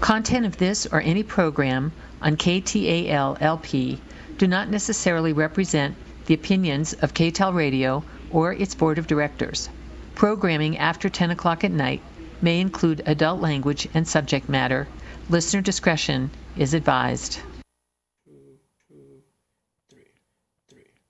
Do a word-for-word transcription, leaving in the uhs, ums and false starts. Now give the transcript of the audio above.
Content of this or any program on K T A L L P do not necessarily represent the opinions of K T A L Radio or its board of directors. Programming after ten o'clock at night may include adult language and subject matter. Listener discretion is advised.